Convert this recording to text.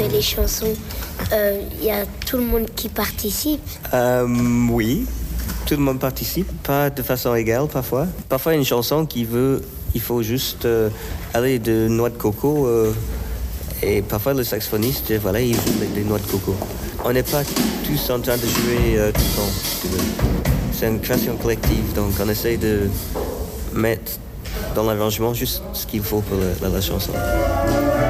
fait les chansons, il y a tout le monde qui participe? Oui, tout le monde participe, pas de façon égale parfois. Parfois une chanson il faut juste aller de noix de coco et parfois le saxophoniste, voilà, il joue des noix de coco. On n'est pas tous en train de jouer tout le temps, si tu veux. C'est une création collective, donc on essaie de mettre dans l'arrangement juste ce qu'il faut pour la chanson.